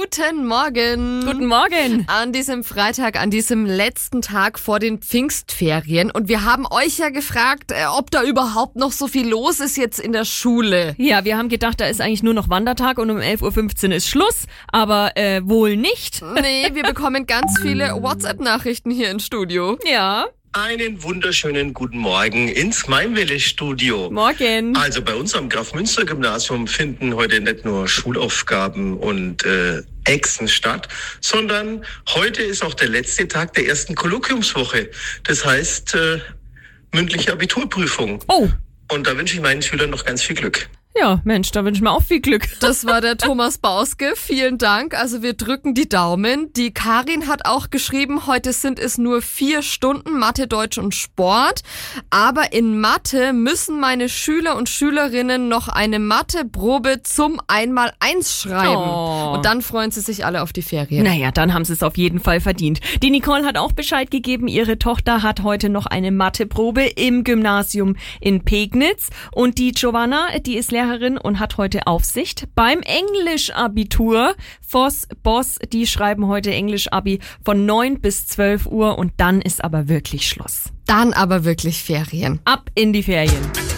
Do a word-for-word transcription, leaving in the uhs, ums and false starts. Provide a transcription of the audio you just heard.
Guten Morgen. Guten Morgen. An diesem Freitag, an diesem letzten Tag vor den Pfingstferien. Und wir haben euch ja gefragt, ob da überhaupt noch so viel los ist jetzt in der Schule. Ja, wir haben gedacht, da ist eigentlich nur noch Wandertag und um elf Uhr fünfzehn ist Schluss. Aber äh, wohl nicht. Nee, wir bekommen ganz viele WhatsApp-Nachrichten hier ins Studio. Ja. Einen wunderschönen guten Morgen ins Mainwelle-Studio. Morgen. Also bei uns am Graf-Münster-Gymnasium finden heute nicht nur Schulaufgaben und äh, Exen statt, sondern heute ist auch der letzte Tag der ersten Kolloquiumswoche. Das heißt äh, mündliche Abiturprüfung. Oh. Und da wünsche ich meinen Schülern noch ganz viel Glück. Ja, Mensch, da wünsche ich mir auch viel Glück. Das war der Thomas Bauske. Vielen Dank. Also wir drücken die Daumen. Die Karin hat auch geschrieben, heute sind es nur vier Stunden Mathe, Deutsch und Sport. Aber in Mathe müssen meine Schüler und Schülerinnen noch eine Matheprobe zum Einmaleins schreiben. Oh. Und dann freuen sie sich alle auf die Ferien. Naja, dann haben sie es auf jeden Fall verdient. Die Nicole hat auch Bescheid gegeben, ihre Tochter hat heute noch eine Matheprobe im Gymnasium in Pegnitz. Und die Giovanna, die ist Lehrerin und hat heute Aufsicht beim Englisch-Abitur. Voss, Boss, die schreiben heute Englisch-Abi von neun bis zwölf Uhr und dann ist aber wirklich Schluss. Dann aber wirklich Ferien. Ab in die Ferien.